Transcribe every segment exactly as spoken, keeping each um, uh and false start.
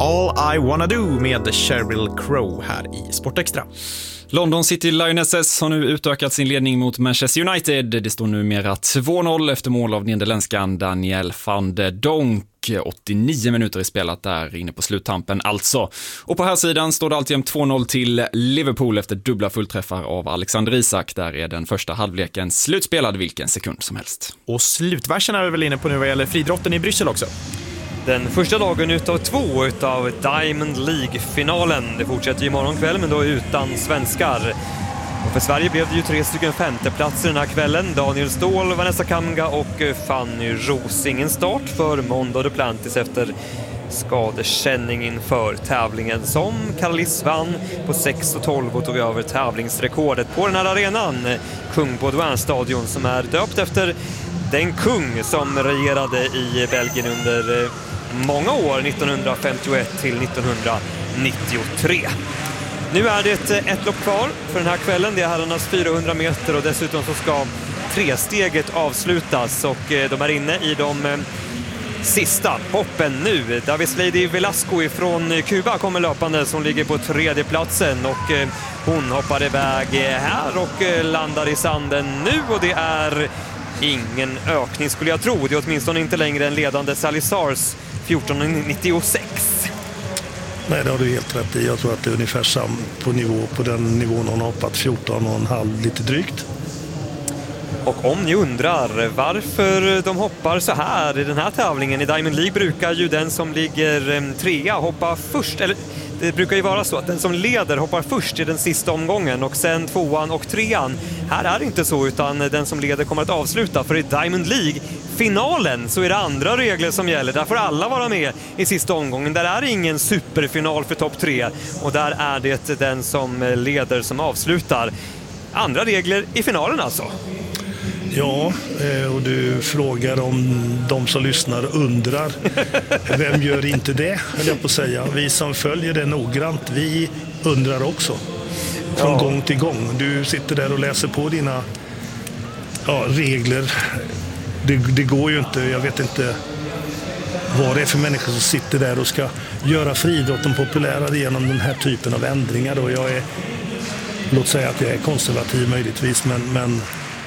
All I Wanna Do med Sheryl Crow här i Sportextra. London City Lionesses har nu utökat sin ledning mot Manchester United. Det står numera två noll efter mål av nederländskan Daniel van de Donk. åttionio minuter i spelat där inne på sluttampen alltså. Och på här sidan står det alltid två noll till Liverpool efter dubbla fullträffar av Alexander Isak. Där är den första halvleken slutspelad vilken sekund som helst. Och slutversen är vi väl inne på nu vad gäller fridrotten i Bryssel också. Den första dagen utav två utav Diamond League-finalen. Det fortsätter ju imorgon kväll men då utan svenskar. Och för Sverige blev det ju tre stycken femteplatser den här kvällen. Daniel Ståhl, Vanessa Kamga och Fanny Ros. Ingen start för Mondo Duplantis efter skadekänning inför tävlingen som Carlis vann på sex tolv och tog över tävlingsrekordet på den här arenan. Kung Baudouin-stadion som är döpt efter den kung som regerade i Belgien under många år, nittonhundrafemtioett till nittonhundranittiotre. Nu är det ett, ett lopp kvar för den här kvällen. Det är herrarnas fyrahundra meter och dessutom så ska tresteget avslutas och de är inne i de sista hoppen nu. Davis Lady Velasco från Kuba kommer löpande som ligger på tredje platsen och hon hoppar iväg här och landar i sanden nu och det är ingen ökning skulle jag tro. Det är åtminstone inte längre än ledande Salazars fjorton nittiosex. Nej, det har du helt rätt i. Jag tror att det är ungefär sam på nivå på den nivån hon har hoppat fjorton och en halv lite drygt. Och om ni undrar varför de hoppar så här i den här tävlingen, i Diamond League brukar ju den som ligger trea hoppa först, eller det brukar ju vara så att den som leder hoppar först i den sista omgången och sen tvåan och trean. Här är det inte så utan den som leder kommer att avsluta, för i Diamond League-finalen så är det andra regler som gäller. Där får alla vara med i sista omgången. Där är det ingen superfinal för topp tre och där är det den som leder som avslutar. Andra regler i finalen alltså. Ja, och du frågar om de som lyssnar undrar. Vem gör inte det, höll jag på att säga. Vi som följer det noggrant, vi undrar också. Från ja. gång till gång. Du sitter där och läser på dina ja, regler. Det, det går ju inte, jag vet inte vad det är för människor som sitter där och ska göra friidrotten populärare genom den här typen av ändringar. Och jag är, låt säga att jag är konservativ möjligtvis, men... men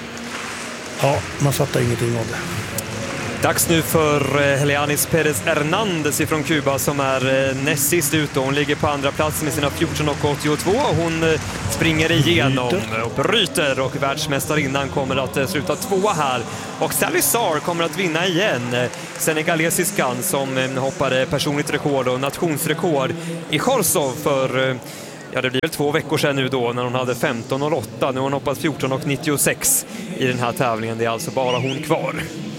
ja, man fattar ingenting av det. Dags nu för Helianis Perez Hernández från Kuba som är näst sist ut. Hon ligger på andra plats med sina fjorton åttiotvå. Hon springer igenom och bryter och världsmästarinnan kommer att sluta tvåa här. Och Salazar kommer att vinna igen. Senegalesiskan som hoppade personligt rekord och nationsrekord i Chorzów för... Ja, det blir väl två veckor sedan nu då när hon hade femton åtta. Nu har hon hoppat fjorton nittiosex i den här tävlingen. Det är alltså bara hon kvar.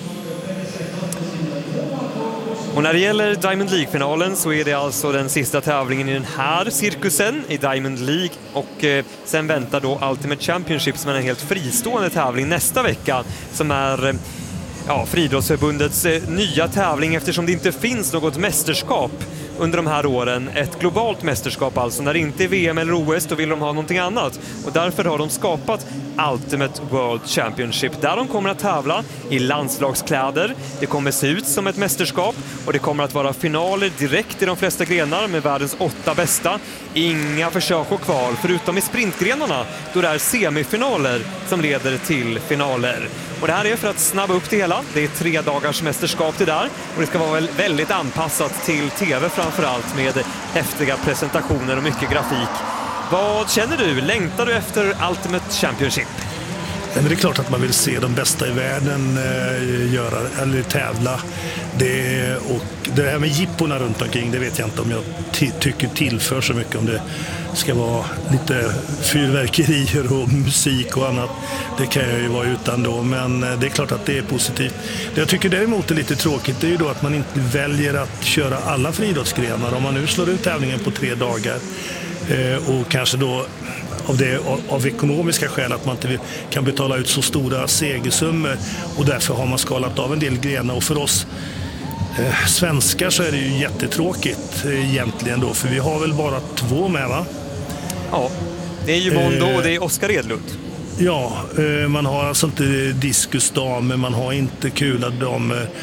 Och när det gäller Diamond League-finalen så är det alltså den sista tävlingen i den här cirkusen i Diamond League. Och eh, sen väntar då Ultimate Championship som är en helt fristående tävling nästa vecka. Som är... Eh, Ja, Friidrottsförbundets eh, nya tävling eftersom det inte finns något mästerskap under de här åren. Ett globalt mästerskap alltså. När det inte är V M eller O S då vill de ha någonting annat. Och därför har de skapat Ultimate World Championship. Där de kommer att tävla i landslagskläder. Det kommer se ut som ett mästerskap. Och det kommer att vara finaler direkt i de flesta grenar med världens åtta bästa. Inga försök och kval förutom i sprintgrenarna. Då det är semifinaler som leder till finaler. Och det här är för att snabba upp det hela. Det är tre dagars mästerskap det där. Och det ska vara väldigt anpassat till tv framförallt med häftiga presentationer och mycket grafik. Vad känner du? Längtar du efter Ultimate Championship? Men det är klart att man vill se de bästa i världen eh, göra, eller tävla. Det, och det här med jipporna runt omkring, det vet jag inte om jag ty- tycker tillför så mycket. Om det ska vara lite fyrverkerier och musik och annat. Det kan jag ju vara utan då, men det är klart att det är positivt. Det jag tycker däremot är lite tråkigt är ju då att man inte väljer att köra alla friidrottsgrenar. Om man nu slår ut tävlingen på tre dagar eh, och kanske då av, det, av, av ekonomiska skäl att man inte kan betala ut så stora segersummor och därför har man skalat av en del grenar. Och för oss eh, svenskar så är det ju jättetråkigt eh, egentligen då, för vi har väl bara två med, va? Ja, det är ju Mondo eh, och det är Oskar Edlund. Ja, eh, man har alltså inte diskusdamer, man har inte kula damer.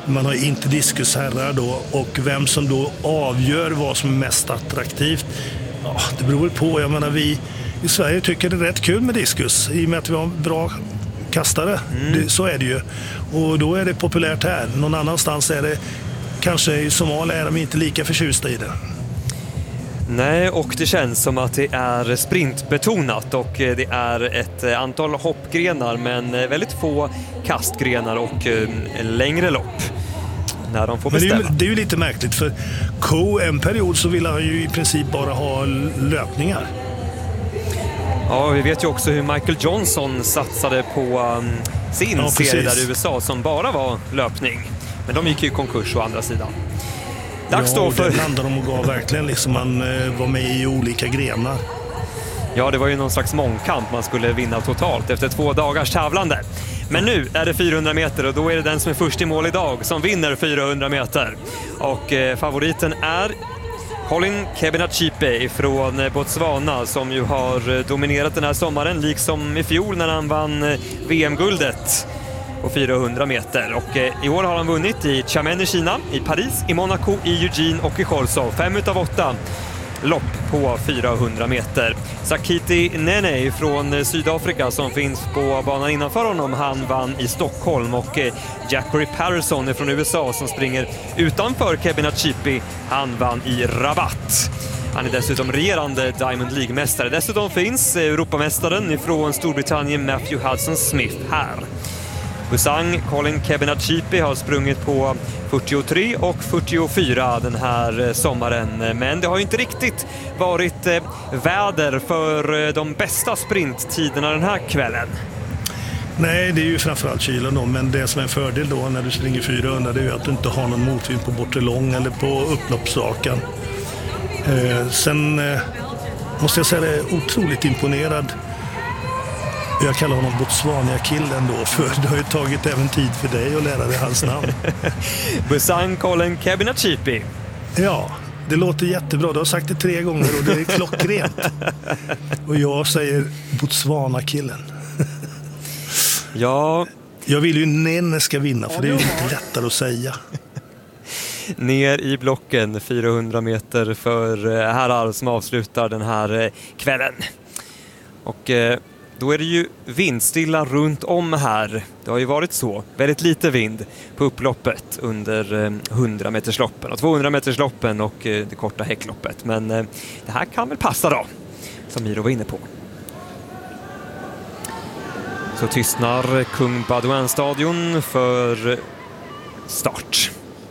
Man har inte diskusherrar då, och vem som då avgör vad som är mest attraktivt, ja, det beror väl på. Jag menar, vi i Sverige tycker det är rätt kul med diskus i och med att vi har bra kastare. Mm. Det, så är det ju. Och då är det populärt här. Någon annanstans är det, kanske i Somalia är de inte lika förtjusta i det. Nej, och det känns som att det är sprintbetonat och det är ett antal hoppgrenar men väldigt få kastgrenar och längre lopp när de får bestämma. Men det är, ju, det är ju lite märkligt, för Coe en period så ville han ju i princip bara ha löpningar. Ja, vi vet ju också hur Michael Johnson satsade på um, sin ja, serie där i U S A som bara var löpning. Men de gick ju i konkurs å andra sidan. Dags ja, då för... det landade de och gav verkligen liksom, man eh, var med i olika grenar. Ja, det var ju någon slags mångkamp man skulle vinna totalt efter två dagars tävlande. Men nu är det fyrahundra meter och då är det den som är först i mål idag som vinner fyrahundra meter. Och eh, favoriten är Colin Kebinachipe från Botswana som ju har dominerat den här sommaren liksom i fjol när han vann V M-guldet på fyrahundra meter. Och eh, i år har han vunnit i Xiamen i Kina, i Paris, i Monaco, i Eugene och i Chorzów. Fem utav åtta lopp på fyrahundra meter. Sakiti Nene från Sydafrika som finns på banan innanför honom, han vann i Stockholm. Och eh, Jackery Patterson från U S A som springer utanför Kebinachipe, han vann i Rabat. Han är dessutom regerande Diamond League-mästare. Dessutom finns Europamästaren från Storbritannien Matthew Hudson-Smith här. Busang Colin Kebinachipe har sprungit på fyrtiotre och fyrtiofyra den här sommaren. Men det har ju inte riktigt varit väder för de bästa sprinttiderna den här kvällen. Nej, det är ju framförallt kylan då, men det som är en fördel då när du springer fyrahundra, det är ju att du inte har någon motvind på bortre lång eller på upploppsrakan. Eh, sen eh, måste jag säga det är otroligt imponerad. Jag kallar honom Botswana-killen då, för det har ju tagit även tid för dig att lära dig hans namn. Busang Colin Kebinachipe. Ja, det låter jättebra. Du har sagt det tre gånger och det är klockrent. Och jag säger Botswana-killen. Ja. Jag vill ju Nene ska vinna, för det är ju lite lättare att säga. Ner i blocken, fyrahundra meter för herrar som avslutar den här kvällen. Och då är det ju vindstilla runt om här. Det har ju varit så. Väldigt lite vind på upploppet under hundra metersloppen och tvåhundra metersloppen och det korta häckloppet. Men det här kan väl passa då, som Miro var inne på. Så tystnar Kung Baudouin-stadion för start.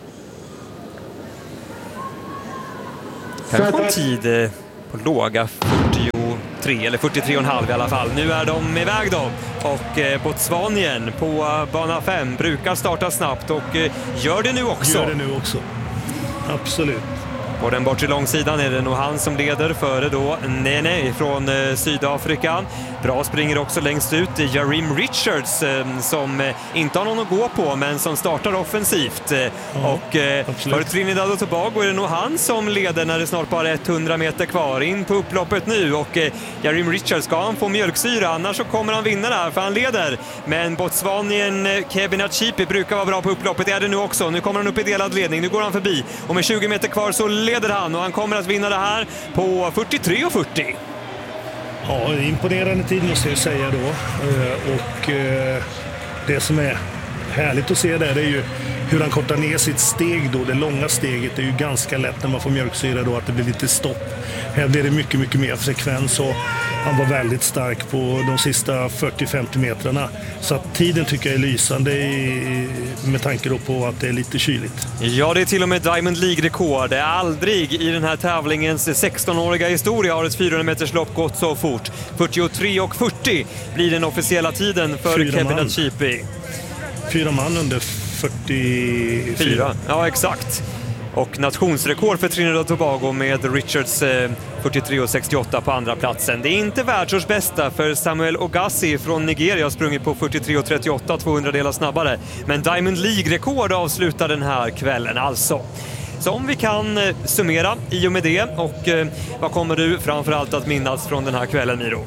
Kanske en tid på låga fyrtiotre eller fyrtiotre komma fem i alla fall. Nu är de iväg då. Och eh, Botswanien på bana fem brukar starta snabbt och eh, gör det nu också. Gör det nu också. Absolut. På den bortre långsidan är det nog han som leder före då Nene från eh, Sydafrika. Bra springer också längst ut Jareem Richards eh, som eh, inte har någon att gå på men som startar offensivt. Eh, ja, och eh, för Trinidad och Tobago är det nog han som leder när det snart bara är hundra meter kvar in på upploppet nu. Och eh, Jareem Richards, ska han få mjölksyra annars så kommer han vinna där för han leder. Men Botswanien eh, Kebinachipe brukar vara bra på upploppet, är det nu också. Nu kommer han upp i delad ledning, nu går han förbi och med tjugo meter kvar så leder han och han kommer att vinna det här på fyrtiotre komma fyrtio. Ja, imponerande tid måste jag säga då. Och det som är härligt att se där är ju hur han kortar ner sitt steg då. Det långa steget är ju ganska lätt när man får mjölksyra då att det blir lite stopp. Här blir det mycket, mycket mer frekvens och han var väldigt stark på de sista fyrtio till femtio metrarna. Så att tiden tycker jag är lysande med tanke då på att det är lite kyligt. Ja, det är till och med Diamond League-rekord. Aldrig i den här tävlingens sextonåriga historia har ett fyrahundra meters lopp gått så fort. fyrtiotre komma fyrtio blir den officiella tiden för Kebinachipe. Fyra man under fyrtiofyra. Fyra. Ja, exakt. Och nationsrekord för Trinidad och Tobago med Richards eh, fyrtiotre komma sextioåtta på andra platsen. Det är inte världsårsbästa för Samuel Ogassi från Nigeria har sprungit på fyrtiotre komma trettioåtta, tvåhundra delar snabbare. Men Diamond League-rekord avslutar den här kvällen alltså. Så om vi kan eh, summera i och med det och eh, vad kommer du framförallt att minnas från den här kvällen, Miro?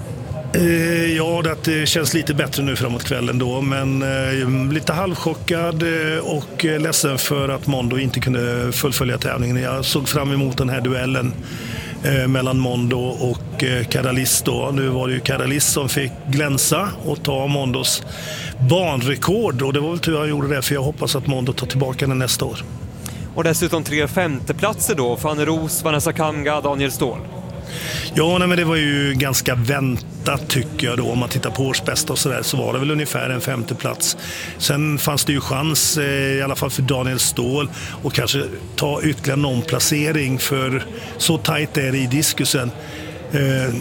Eh, ja, det känns lite bättre nu framåt kvällen då, men eh, lite halvchockad eh, och eh, ledsen för att Mondo inte kunde fullfölja tävlingen. Jag såg fram emot den här duellen eh, mellan Mondo och eh, Karalis då. Nu var det ju Karalis som fick glänsa och ta Mondos banrekord, och det var väl tur han gjorde det, för jag hoppas att Mondo tar tillbaka den nästa år. Och dessutom tre femteplatser då, Fanny Roos, Vanessa Kamga, Daniel Ståhl. Ja, nej, men det var ju ganska väntat tycker jag då. Om man tittar på årsbästa och sådär, så var det väl ungefär en femteplats. Sen fanns det ju chans, eh, i alla fall för Daniel Ståhl, och kanske ta ytterligare någon placering, för så tajt är det i diskusen. Eh,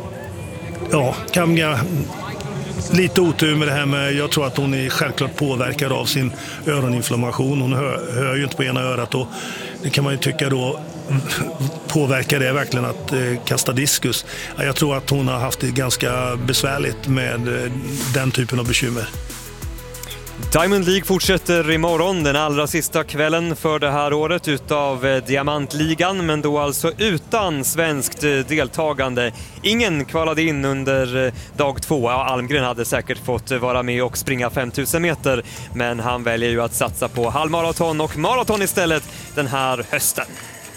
ja, Kamga, lite otur med det här med, jag tror att hon är självklart påverkad av sin öroninflammation. Hon hör, hör ju inte på ena örat, och det kan man ju tycka då, påverkar det verkligen att eh, kasta diskus? Jag tror att hon har haft det ganska besvärligt med eh, den typen av bekymmer. Diamond League fortsätter imorgon, den allra sista kvällen för det här året utav eh, Diamantligan, men då alltså utan svenskt eh, deltagande. Ingen kvalade in under eh, dag två. Ja, Almgren hade säkert fått eh, vara med och springa femtusen meter, men han väljer ju att satsa på halvmaraton och maraton istället den här hösten.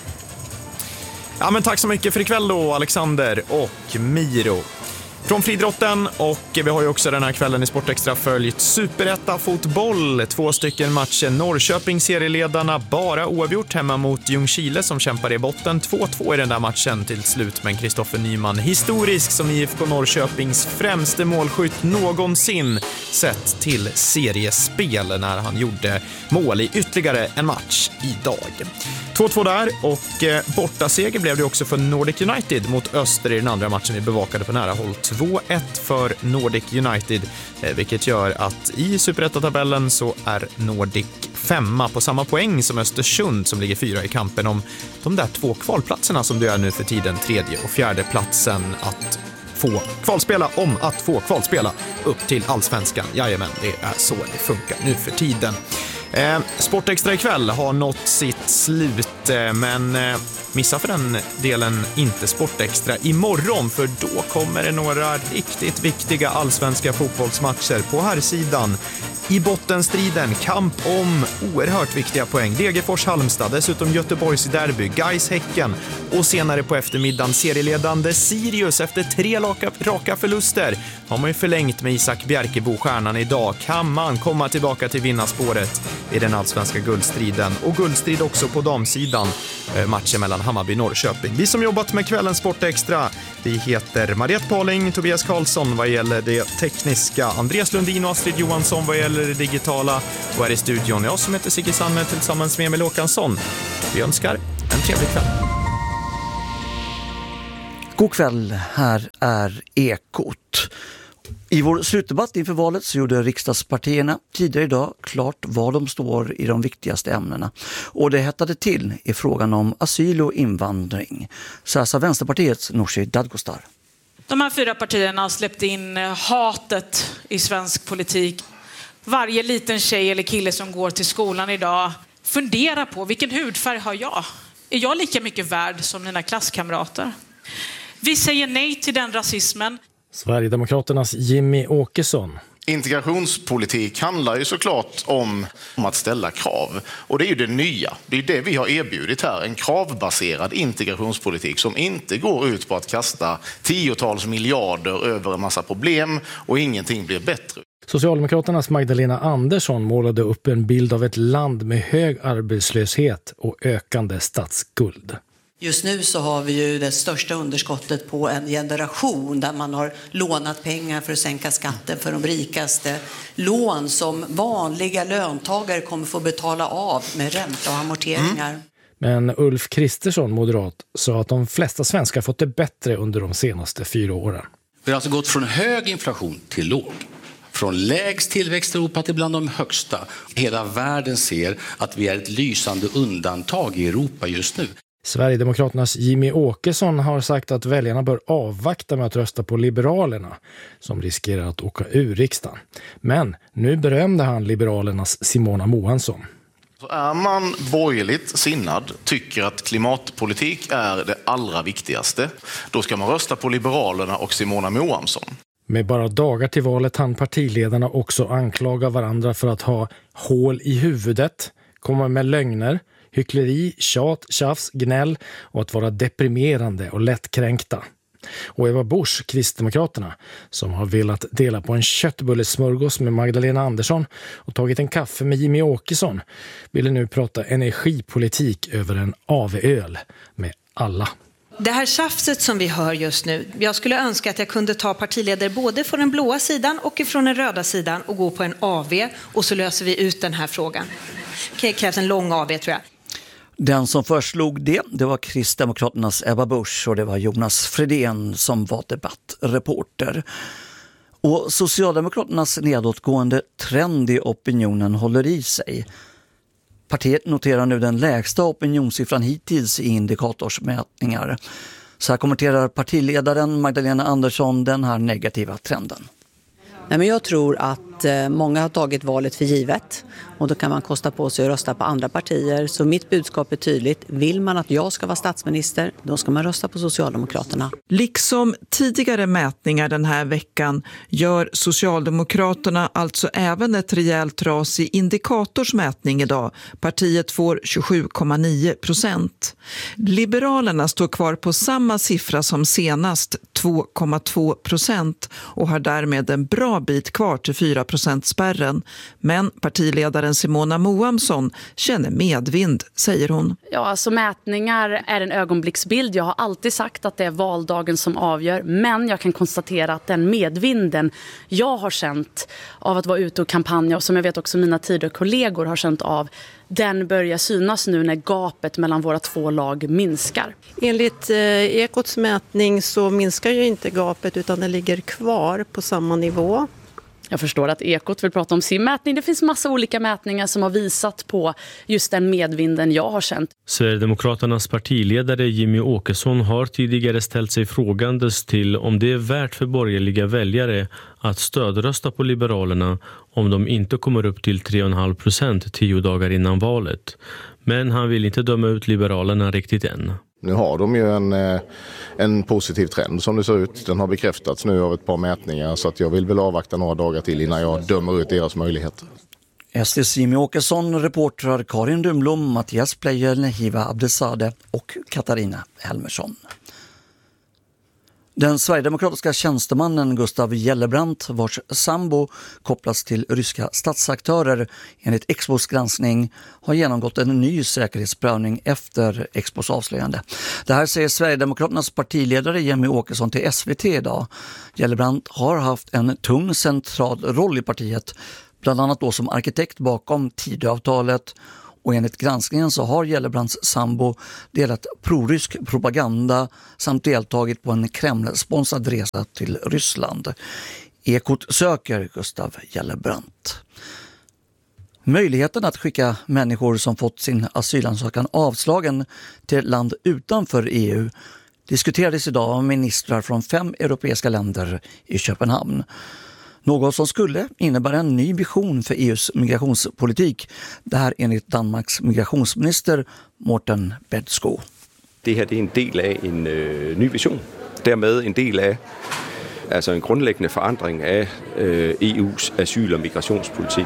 Ja, men tack så mycket för ikväll då, Alexander och Miro. Från friidrotten, och vi har ju också den här kvällen i Sportextra följt Superetta fotboll. Två stycken matcher. Norrköping serieledarna bara oavgjort hemma mot Ljungskile som kämpar i botten. två två i den där matchen till slut, men Kristoffer Nyman historisk som I F K Norrköpings främste målskytt någonsin sett till seriespel när han gjorde mål i ytterligare en match idag. två två där, och eh, bortaseger blev det också för Nordic United mot Öster i den andra matchen vi bevakade på nära håll. två ett för Nordic United, eh, vilket gör att i Superetta-tabellen så är Nordic femma på samma poäng som Östersund som ligger fyra i kampen om de där två kvalplatserna som det är nu för tiden, tredje och fjärde platsen att få kvalspela om att få kvalspela upp till Allsvenskan. Jajamän, det är så det funkar nu för tiden. Eh, Sportextra ikväll har nått sitt slut, eh, men eh, missa för den delen inte Sportextra imorgon, för då kommer det några riktigt viktiga allsvenska fotbollsmatcher på här sidan. I bottenstriden, kamp om oerhört viktiga poäng. Degerfors-Halmstad, dessutom Göteborgs derby, Gais-Häcken och senare på eftermiddagen serieledande Sirius efter tre raka, raka förluster. Har man ju förlängt med Isak Bjerkebo, stjärnan idag. Kan man komma tillbaka till vinnarspåret i den allsvenska guldstriden? Och guldstrid också på damsidan, matchen mellan Hammarby och Norrköping. Vi som jobbat med kvällens Sportextra, vi heter Mariette Pauling, Tobias Karlsson vad gäller det tekniska, Andreas Lundin och Astrid Johansson vad gäller det digitala, och här i studion jag som heter Sigge Sandmer tillsammans med Emil Åkansson. Vi önskar en trevlig kväll. God kväll, här är Ekot. I vår slutdebatt inför valet så gjorde riksdagspartierna tidigare idag klart var de står i de viktigaste ämnena. Och det hettade till i frågan om asyl och invandring. Så här sa Vänsterpartiets Nooshi Dadgostar. De här fyra partierna har släppt in hatet i svensk politik. Varje liten tjej eller kille som går till skolan idag funderar på vilken hudfärg har jag? Är jag lika mycket värd som mina klasskamrater? Vi säger nej till den rasismen. Sverigedemokraternas Jimmy Åkesson. Integrationspolitik handlar ju såklart om, om att ställa krav. Och det är ju det nya. Det är det vi har erbjudit här. En kravbaserad integrationspolitik som inte går ut på att kasta tiotals miljarder över en massa problem och ingenting blir bättre. Socialdemokraternas Magdalena Andersson målade upp en bild av ett land med hög arbetslöshet och ökande statsskuld. Just nu så har vi ju det största underskottet på en generation där man har lånat pengar för att sänka skatten för de rikaste. Lån som vanliga löntagare kommer få betala av med ränta och amorteringar. Mm. Men Ulf Kristersson, moderat, sa att de flesta svenskar fått det bättre under de senaste fyra åren. Vi har alltså gått från hög inflation till låg. Från lägst tillväxt i Europa till bland de högsta. Hela världen ser att vi är ett lysande undantag i Europa just nu. Sverigedemokraternas Jimmy Åkesson har sagt att väljarna bör avvakta med att rösta på Liberalerna som riskerar att åka ur riksdagen. Men nu berömde han Liberalernas Simona Moansson. Så är man borgerligt sinnad, tycker att klimatpolitik är det allra viktigaste, då ska man rösta på Liberalerna och Simona Moansson. Med bara dagar till valet hann partiledarna också anklaga varandra för att ha hål i huvudet, komma med lögner, hyckleri, tjat, tjafs, gnäll och att vara deprimerande och lättkränkta. Och Eva Busch, Kristdemokraterna, som har velat dela på en köttbullesmörgås med Magdalena Andersson och tagit en kaffe med Jimmy Åkesson, ville nu prata energipolitik över en A V-öl med alla. Det här tjafset som vi hör just nu, jag skulle önska att jag kunde ta partiledare både från den blåa sidan och från den röda sidan och gå på en A V och så löser vi ut den här frågan. Det krävs en lång A V tror jag. Den som förslog det, det var Kristdemokraternas Ebba Busch och det var Jonas Fredén som var debattreporter. Och Socialdemokraternas nedåtgående trend i opinionen håller i sig. Partiet noterar nu den lägsta opinionssiffran hittills i indikatorsmätningar. Så här kommenterar partiledaren Magdalena Andersson den här negativa trenden. Nej, men jag tror att eh, många har tagit valet för givet och då kan man kosta på sig att rösta på andra partier. Så mitt budskap är tydligt. Vill man att jag ska vara statsminister, då ska man rösta på Socialdemokraterna. Liksom tidigare mätningar den här veckan gör Socialdemokraterna alltså även ett rejält ras i indikatorsmätning idag. Partiet får tjugosju komma nio procent. Liberalerna står kvar på samma siffra som senast, två komma två procent, och har därmed en bra bit kvar till fyra procent-spärren. Men partiledaren Simona Moamsson känner medvind, säger hon. Ja, alltså mätningar är en ögonblicksbild. Jag har alltid sagt att det är valdagen som avgör. Men jag kan konstatera att den medvinden jag har känt av att vara ute och kampanja, och som jag vet också mina tidigare kollegor har känt av, den börjar synas nu när gapet mellan våra två lag minskar. Enligt eh, Ekots mätning så minskar ju inte gapet utan det ligger kvar på samma nivå. Jag förstår att Ekot vill prata om sin mätning. Det finns massa olika mätningar som har visat på just den medvinden jag har känt. Sverigedemokraternas partiledare Jimmy Åkesson har tidigare ställt sig frågandes till om det är värt för borgerliga väljare att stödrösta på Liberalerna om de inte kommer upp till tre komma fem procent tio dagar innan valet. Men han vill inte döma ut Liberalerna riktigt än. Nu har de ju en, en positiv trend som det ser ut. Den har bekräftats nu av ett par mätningar så att jag vill väl avvakta några dagar till innan jag dömer ut deras möjligheter. S D:s Jimmy Åkesson, reportrar Karin Dumblom, Mattias Pleijel, Hiva Abdesade och Katarina Helmersson. Den sverigedemokratiska tjänstemannen Gustav Gellebrand, vars sambo kopplas till ryska statsaktörer enligt Expos granskning, har genomgått en ny säkerhetsprövning efter Expos avslöjande. Det här säger Sverigedemokraternas partiledare Jimmy Åkesson till S V T idag. Gellebrand har haft en tung central roll i partiet, bland annat då som arkitekt bakom Tidöavtalet. Och enligt granskningen så har Gellebrands sambo delat prorysk propaganda samt deltagit på en Kreml-sponsrad resa till Ryssland. Ekot söker Gustav Gellebrand. Möjligheten att skicka människor som fått sin asylansökan avslagen till ett land utanför E U diskuterades idag av ministrar från fem europeiska länder i Köpenhamn. Något som skulle innebära en ny vision för E U:s migrationspolitik. Det här enligt Danmarks migrationsminister Morten Bødskov. Det här är en del av en uh, ny vision. Därmed en del av alltså en grundläggande förändring av uh, E U:s asyl- och migrationspolitik.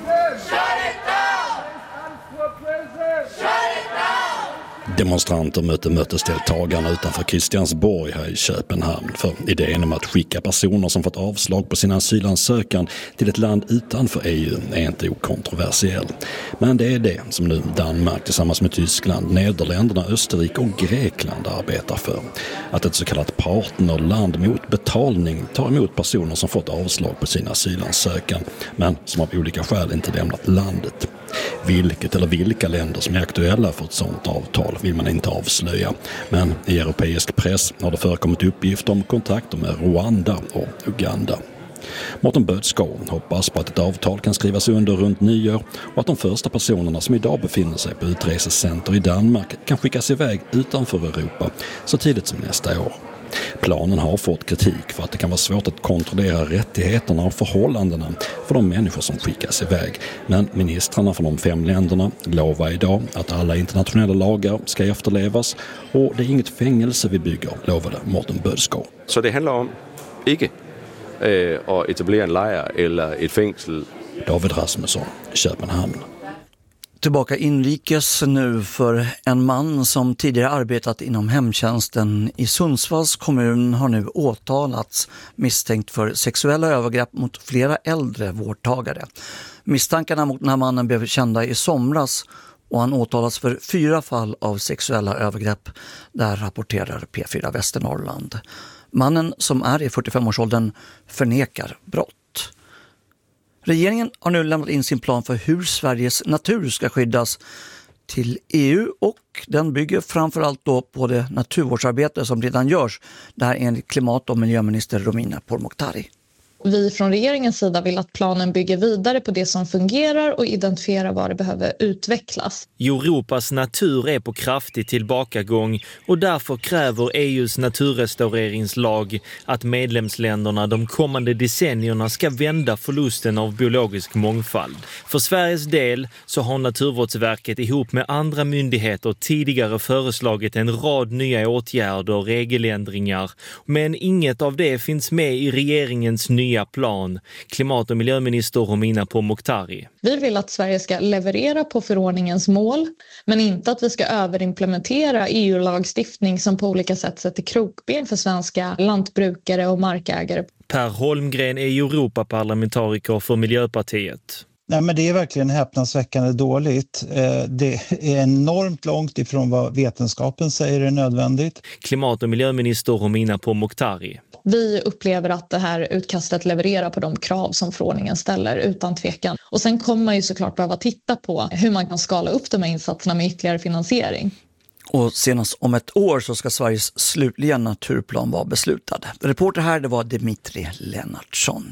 Demonstranter mötte mötesdeltagarna utanför Christiansborg här i Köpenhamn för idén om att skicka personer som fått avslag på sin asylansökan till ett land utanför E U är inte okontroversiell. Men det är det som nu Danmark tillsammans med Tyskland, Nederländerna, Österrike och Grekland arbetar för. Att ett så kallat partnerland mot betalning tar emot personer som fått avslag på sin asylansökan men som av olika skäl inte lämnat landet. Vilket eller vilka länder som är aktuella för ett sådant avtal vill man inte avslöja. Men i europeisk press har det förekommit uppgifter om kontakter med Rwanda och Uganda. Morten Bødskov hoppas på att ett avtal kan skrivas under runt nyår och att de första personerna som idag befinner sig på utresecenter i Danmark kan skickas iväg utanför Europa så tidigt som nästa år. Planen har fått kritik för att det kan vara svårt att kontrollera rättigheterna och förhållandena för de människor som skickas iväg. Men ministrarna från de fem länderna lovar idag att alla internationella lagar ska efterlevas och det är inget fängelse vi bygger, lovade Morten Bødskov. Så det handlar om inte øh, och etablera en lejr eller ett fängsel. David Rasmusson, Köpenhamn. Tillbaka inrikes nu, för en man som tidigare arbetat inom hemtjänsten i Sundsvalls kommun har nu åtalats misstänkt för sexuella övergrepp mot flera äldre vårdtagare. Misstankarna mot den här mannen blev kända i somras och han åtalas för fyra fall av sexuella övergrepp. Där rapporterar P fyra Västernorrland. Mannen, som är i fyrtiofem-årsåldern, förnekar brott. Regeringen har nu lämnat in sin plan för hur Sveriges natur ska skyddas till E U, och den bygger framförallt då på det naturvårdsarbete som redan görs. Det här enligt klimat- och miljöminister Romina Pourmokhtari. Vi från regeringens sida vill att planen bygger vidare på det som fungerar och identifierar vad det behöver utvecklas. Europas natur är på kraftig tillbakagång och därför kräver E U:s naturrestaureringslag att medlemsländerna de kommande decennierna ska vända förlusten av biologisk mångfald. För Sveriges del så har Naturvårdsverket ihop med andra myndigheter tidigare föreslagit en rad nya åtgärder och regeländringar, men inget av det finns med i regeringens nya plan. Klimat- och miljöminister Romina Pourmokhtari. Vi vill att Sverige ska leverera på förordningens mål, men inte att vi ska överimplementera E U-lagstiftning som på olika sätt sätter krokben för svenska lantbrukare och markägare. Per Holmgren är Europaparlamentariker för Miljöpartiet. Nej, men det är verkligen häpnadsväckande dåligt. Det är enormt långt ifrån vad vetenskapen säger är nödvändigt. Klimat- och miljöminister Romina Pourmokhtari. Vi upplever att det här utkastet levererar på de krav som förordningen ställer, utan tvekan. Och sen kommer man ju såklart behöva titta på hur man kan skala upp de här insatserna med ytterligare finansiering. Och senast om ett år så ska Sveriges slutliga naturplan vara beslutad. Reporter här, det var Dimitri Lennartsson.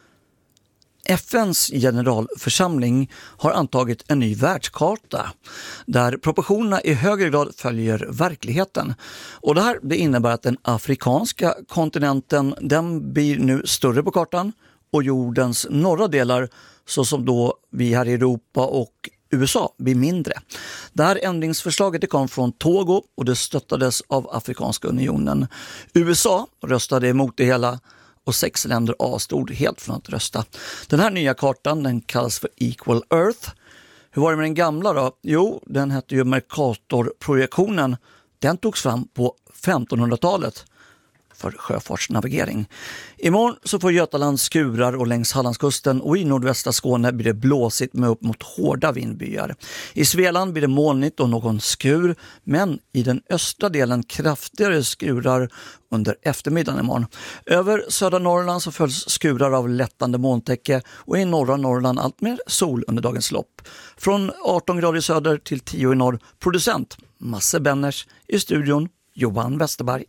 F N:s generalförsamling har antagit en ny världskarta där proportionerna i högre grad följer verkligheten. Och det här det innebär att den afrikanska kontinenten den blir nu större på kartan och jordens norra delar, så som då vi här i Europa och U S A, blir mindre. Det här ändringsförslaget det kom från Togo och det stöttades av Afrikanska unionen. U S A röstade emot det hela och sex länder avstod helt från att rösta. Den här nya kartan den kallas för Equal Earth. Hur var det med den gamla då? Jo, den hette ju Mercator-projektionen. Den togs fram på femtonhundratalet för sjöfartsnavigering. Imorgon så får Götaland skurar och längs Hallandskusten och i nordvästra Skåne blir det blåsigt med upp mot hårda vindbyar. I Svealand blir det molnigt och någon skur, men i den östra delen kraftigare skurar under eftermiddagen imorgon. Över södra Norrland så följs skurar av lättande molntäcke och i norra Norrland allt mer sol under dagens lopp. Från arton grader i söder till tio i norr. Producent Masse Benners, i studion Johan Westerberg.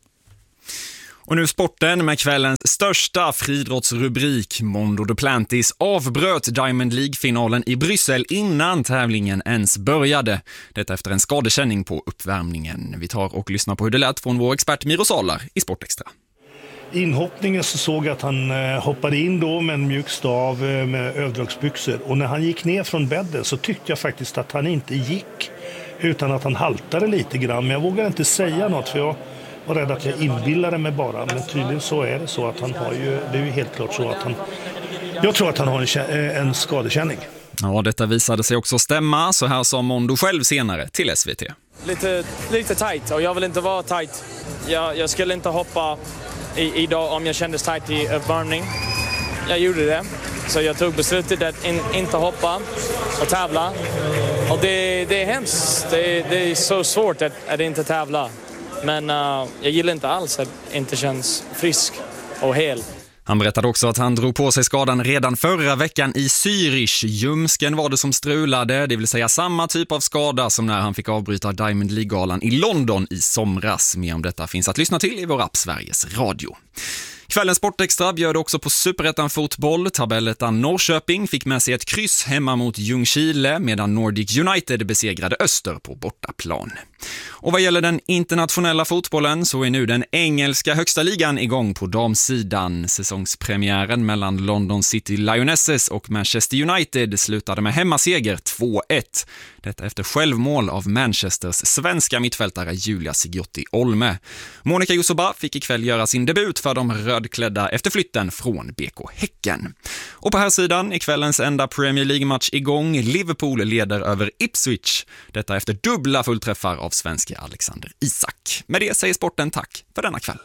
Och nu sporten med kvällens största friidrottsrubrik. Mondo Duplantis avbröt Diamond League-finalen i Bryssel innan tävlingen ens började. Detta efter en skadekänning på uppvärmningen. Vi tar och lyssnar på hur det lät från vår expert Miro Salar i Sportextra. Inhoppningen så såg jag att han hoppade in då med en mjuk stav med överdragsbyxor. Och när han gick ner från bädden så tyckte jag faktiskt att han inte gick utan att han haltade lite grann. Men jag vågar inte säga något för jag var rädd att jag inbillade mig bara. Men tydligen så är det så att han har ju, det är ju helt klart så att han, jag tror att han har en, en skadekänning. Ja, detta visade sig också stämma, så här sa Mondo själv senare till S V T. Lite, lite tight och jag vill inte vara tight. Jag, jag skulle inte hoppa i, idag om jag kändes tight i uppvärmning. Jag gjorde det, så jag tog beslutet att in, inte hoppa och tävla. Och det, det är hemskt, det, det är så svårt att, att inte tävla. Men uh, jag gillar inte alls att inte känns frisk och hel. Han berättade också att han drog på sig skadan redan förra veckan i Zürich. Ljumsken var det som strulade, det vill säga samma typ av skada som när han fick avbryta Diamond League-galan i London i somras. Mer om detta finns att lyssna till i vår app Sveriges Radio. Kvällens Sportextra bjöd också på Superettan fotboll. Tabellettan Norrköping fick med sig ett kryss hemma mot Ljungskile medan Nordic United besegrade Öster på bortaplan. Och vad gäller den internationella fotbollen så är nu den engelska högsta ligan igång på damsidan. Säsongspremiären mellan London City Lionesses och Manchester United slutade med hemmaseger två ett. Detta efter självmål av Manchesters svenska mittfältare Julia Sigiotti Olme. Monica Jusoba fick ikväll göra sin debut för de röda rödklädda efter flytten från B K Häcken. Och på här sidan är kvällens enda Premier League-match igång. Liverpool leder över Ipswich. Detta efter dubbla fullträffar av svenska Alexander Isak. Med det säger sporten tack för denna kväll.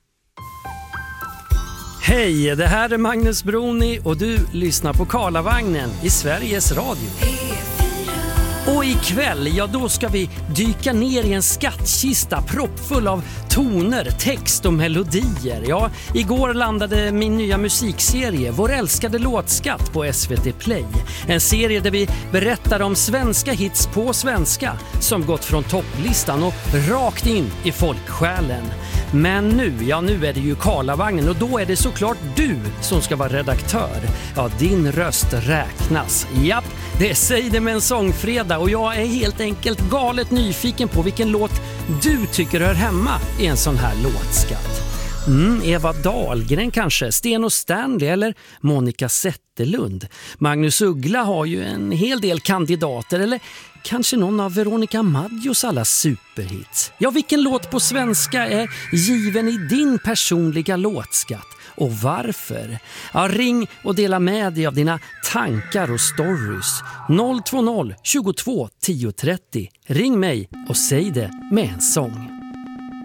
Hej, det här är Magnus Broni och du lyssnar på Karlavagnen i Sveriges Radio. Och ikväll, ja då ska vi dyka ner i en skattkista proppfull av toner, text och melodier. Ja, igår landade min nya musikserie, Vår älskade låtskatt, på S V T Play. En serie där vi berättar om svenska hits på svenska som gått från topplistan och rakt in i folksjälen. Men nu, ja nu är det ju Karlavagnen och då är det såklart du som ska vara redaktör. Ja, din röst räknas. Japp, det säger det med en sångfredag och jag är helt enkelt galet nyfiken på vilken låt du tycker hör hemma i en sån här låtskatt. Mm, Eva Dahlgren kanske, Sten och Stanley eller Monica Zetterlund. Magnus Uggla har ju en hel del kandidater, eller kanske någon av Veronica Maggios alla superhits. Ja, vilken låt på svenska är given i din personliga låtskatt? Och varför? Ja, ring och dela med dig av dina tankar och stories. noll två noll tjugotvå tio trettio. Ring mig och säg det med en sång.